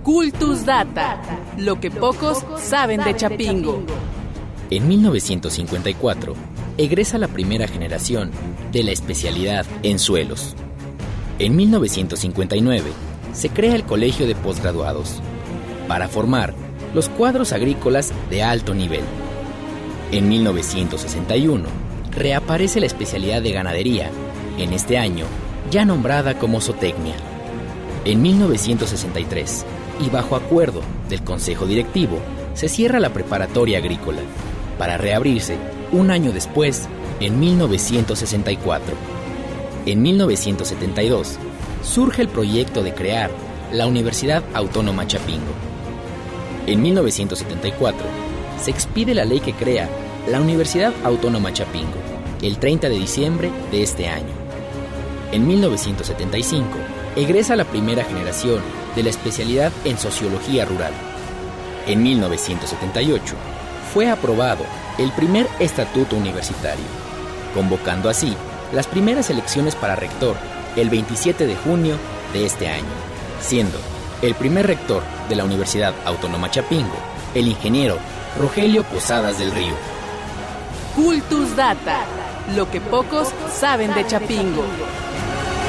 Cultus Data, lo que pocos saben de Chapingo. En 1954, egresa la primera generación de la especialidad en suelos. En 1959, se crea el Colegio de Postgraduados para formar los cuadros agrícolas de alto nivel. En 1961, reaparece la especialidad de ganadería, en este año ya nombrada como zootecnia. En 1963, y bajo acuerdo del Consejo Directivo, se cierra la preparatoria agrícola, para reabrirse un año después, en 1964. En 1972, surge el proyecto de crear la Universidad Autónoma Chapingo. En 1974, se expide la ley que crea la Universidad Autónoma Chapingo, el 30 de diciembre de este año. En 1975, egresa la primera generación de la especialidad en Sociología Rural. En 1978, fue aprobado el primer estatuto universitario, convocando así las primeras elecciones para rector el 27 de junio de este año, siendo el primer rector de la Universidad Autónoma Chapingo el ingeniero Rogelio Posadas del Río. Cultus Data, lo que pocos saben de Chapingo.